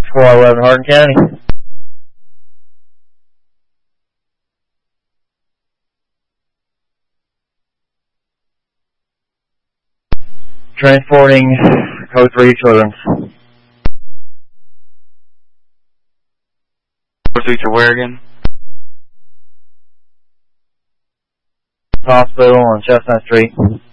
411 Hardin County. Transporting code 3 children. Code 3 to where again? Hospital on Chestnut Street.